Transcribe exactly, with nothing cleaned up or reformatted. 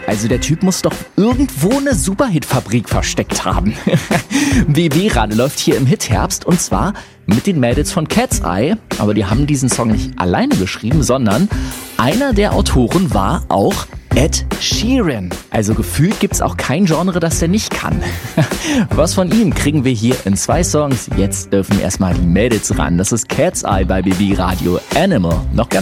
Also der Typ muss doch irgendwo eine Superhit-Fabrik versteckt haben. B B-Radio läuft hier im Hitherbst und zwar mit den Mädels von Cat's Eye. Aber die haben diesen Song nicht alleine geschrieben, sondern einer der Autoren war auch Ed Sheeran. Also gefühlt gibt's auch kein Genre, das der nicht kann. Was von ihm kriegen wir hier in zwei Songs. Jetzt dürfen erstmal die Mädels ran. Das ist Cat's Eye bei B B Radio. Animal. Noch ganz